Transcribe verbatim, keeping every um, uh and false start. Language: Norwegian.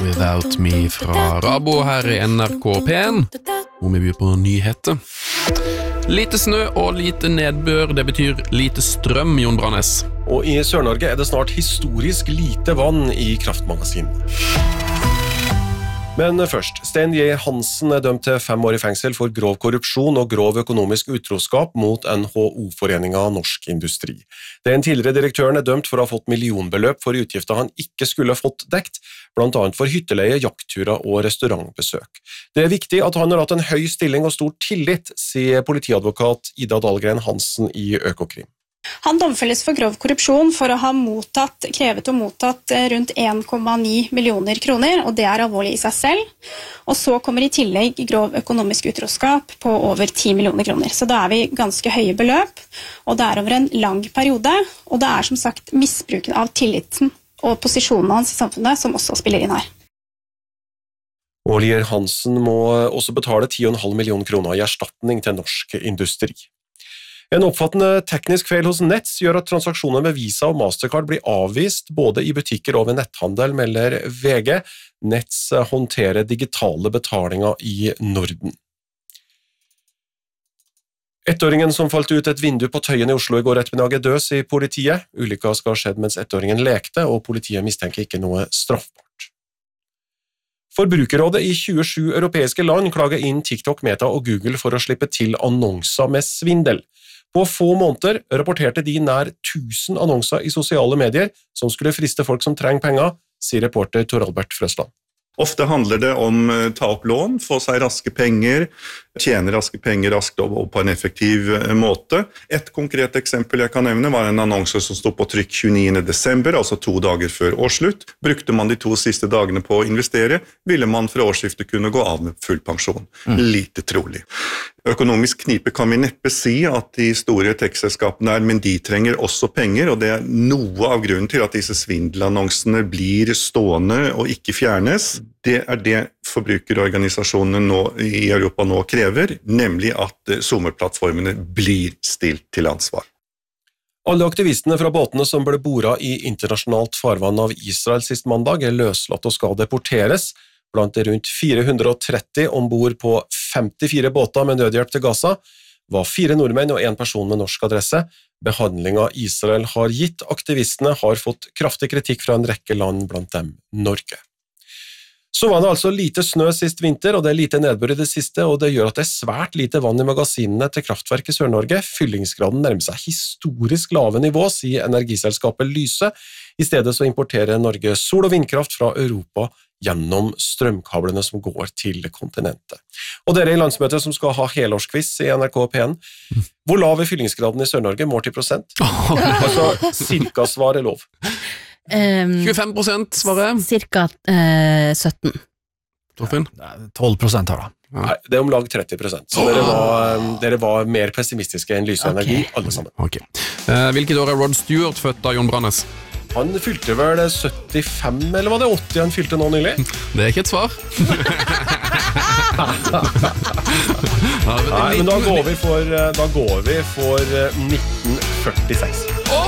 Without Me fra Rabo her i N R K P en, hvor vi byr på nyheter. Lite snø og lite nedbør, det betyr lite strøm, Jon Brannes. Og i Sør-Norge er det snart historisk lite vann i kraftmagasin. Men først, Sten J. Hansen er dømt til fem år i fengsel for grov korrupsjon og grov økonomisk utroskap mot N H O-foreningen Norsk Industri. Den tidligere direktøren er dømt for å ha fått millionbeløp for utgifter han ikke skulle fått dekt, blant annet for hytteleie, jaktturer og restaurantbesøk. Det er viktig at han har hatt en høy stilling og stor tillit, sier politiadvokat Ida Dahlgren Hansen i Økokrim. Han domfelles for grov korrupsjon for å ha mottatt, krevet og mottatt rundt en komma ni millioner kroner, og det er alvorlig i seg selv. Og så kommer i tillegg grov økonomisk utroskap på over ti millioner kroner. Så da er vi ganske høye beløp, og det er over en lang periode, og det er som sagt misbruken av tilliten og posisjonen hans i samfunnet som også spiller inn her. Og Lier Hansen må også betale ti komma fem millioner kroner i erstatning til Norsk Industri. En oppfattende teknisk feil hos Nets gjør at transaksjoner med Visa og Mastercard blir avvist både i butikker og ved netthandel, melder V G. Nets håndterer digitale betalinger i Norden. Ettåringen som falt ut et vindu på Tøyen i Oslo i går ettermiddag er død, sier politiet. Ulykka skal ha skjedd mens ettåringen lekte, og politiet mistenker ikke noe straffbart. Forbrukerrådet i tjuesju europeiske land klager inn TikTok, Meta og Google for å slippe til annonser med svindel. På få måneder rapporterte de nær tusen annonser i sosiale medier som skulle friste folk som trenger penger, sier reporter Tor Albert Frøsland. Ofte handler det om å ta opp lån, få seg raske penger, tjene raske penger raskt og på en effektiv måte. Et konkret eksempel jeg kan nevne var en annonse som stod på trykk tjueniende desember, altså to dager før årsslutt. Brukte man de to siste dagene på å investere, ville man fra årsskiftet kunne gå av med full pensjon. Mm. Lite trolig. Økonomisk knipe kan vi neppe si at de store tech-selskapene er, men de trenger også penger, og det er noe av grunnen til at disse svindelannonsene blir stående og ikke fjernes. Det er det forbrukerorganisasjonene nå, i Europa nå krever, nemlig at SoMe-plattformene blir stilt til ansvar. Alle aktivistene fra båtene som ble boret i internasjonalt farvann av Israel sist mandag er løslatt og skal deporteres. Blant de rundt fire hundre og tretti ombord på femtifire båter med nødhjelp til Gaza var fire nordmenn og en person med norsk adresse. Behandlingen Israel har gitt aktivistene har fått kraftig kritikk fra en rekke land, blant dem Norge. Så var det altså lite snø sist vinter, og det er lite nedbør i det siste, og det gjør at det er svært lite vann i magasinene til kraftverk i Sør-Norge. Fyllingsgraden nærmer seg historisk lave nivå, sier energiselskapet Lyse. I stedet så importerer Norge sol- og vindkraft fra Europa gjennom strømkablene som går til kontinentet. Og dere i landsmøtet som skal ha helårskviss i N R K P en, hvor lav er fyllingsgraden i Sør-Norge, målt i prosent? Altså, cirka svar er lov. Um, tjuefem prosent svaret. Cirka uh, sytten. Torfinn? tolv prosent her da. Ja. Nei, det er om lag tretti prosent, så dere var, dere var mer pessimistiske enn Lyse Energi, okay. Alle sammen. Okay. Uh, hvilket år er Rod Stewart født av Jon Brannes? Han fylte vel syttifem, eller var det åtti han fylte nå nylig? Det er ikke et svar. Nei, men da går vi for, da går vi for nitten førtiseks.